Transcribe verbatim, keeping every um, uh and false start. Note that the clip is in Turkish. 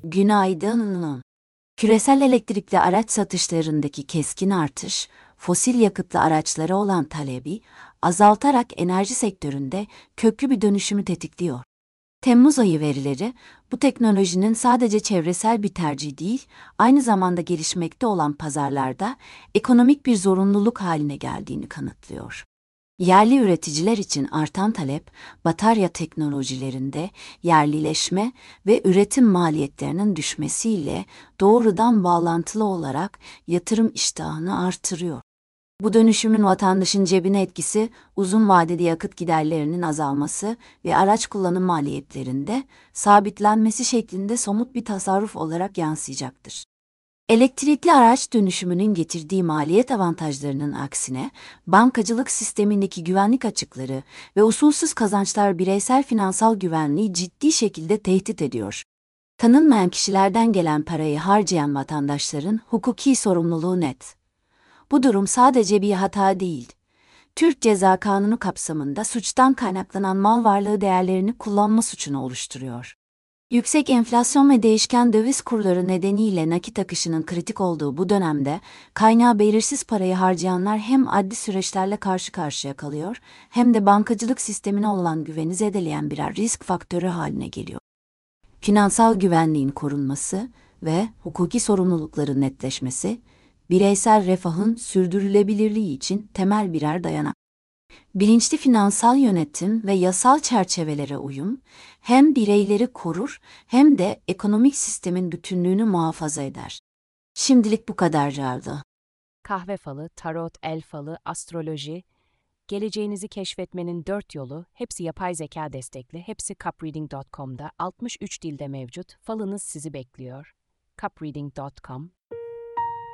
Günaydın. Küresel elektrikli araç satışlarındaki keskin artış, fosil yakıtlı araçlara olan talebi azaltarak enerji sektöründe köklü bir dönüşümü tetikliyor. Temmuz ayı verileri, bu teknolojinin sadece çevresel bir tercih değil, aynı zamanda gelişmekte olan pazarlarda ekonomik bir zorunluluk haline geldiğini kanıtlıyor. Yerli üreticiler için artan talep, batarya teknolojilerinde yerlileşme ve üretim maliyetlerinin düşmesiyle doğrudan bağlantılı olarak yatırım iştahını artırıyor. Bu dönüşümün vatandaşın cebine etkisi, uzun vadeli yakıt giderlerinin azalması ve araç kullanım maliyetlerinde sabitlenmesi şeklinde somut bir tasarruf olarak yansıyacaktır. Elektrikli araç dönüşümünün getirdiği maliyet avantajlarının aksine, bankacılık sistemindeki güvenlik açıkları ve usulsüz kazançlar bireysel finansal güvenliği ciddi şekilde tehdit ediyor. Tanınmayan kişilerden gelen parayı harcayan vatandaşların hukuki sorumluluğu net. Bu durum sadece bir hata değil. Türk Ceza Kanunu kapsamında suçtan kaynaklanan mal varlığı değerlerini kullanma suçunu oluşturuyor. Yüksek enflasyon ve değişken döviz kurları nedeniyle nakit akışının kritik olduğu bu dönemde, kaynağı belirsiz parayı harcayanlar hem adli süreçlerle karşı karşıya kalıyor, hem de bankacılık sistemine olan güveni zedeleyen birer risk faktörü haline geliyor. Finansal güvenliğin korunması ve hukuki sorumlulukların netleşmesi, bireysel refahın sürdürülebilirliği için temel birer dayanak. Bilinçli finansal yönetim ve yasal çerçevelere uyum, hem bireyleri korur hem de ekonomik sistemin bütünlüğünü muhafaza eder. Şimdilik bu kadar Cardo. Kahve falı, tarot, el falı, astroloji, geleceğinizi keşfetmenin dört yolu, hepsi yapay zeka destekli, hepsi cupreading nokta com'da altmış üç dilde mevcut, falınız sizi bekliyor. cupreading nokta com